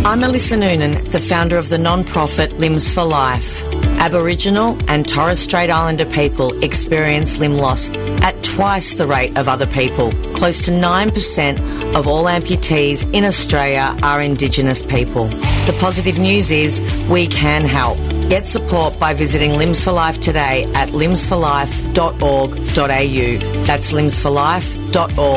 I'm Melissa Noonan, the founder of the non-profit Limbs for Life. Aboriginal and Torres Strait Islander people experience limb loss at twice the rate of other people. Close to 9% of all amputees in Australia are Indigenous people. The positive news is we can help. Get support by visiting Limbs for Life today at limbsforlife.org.au. That's limbsforlife.org.au.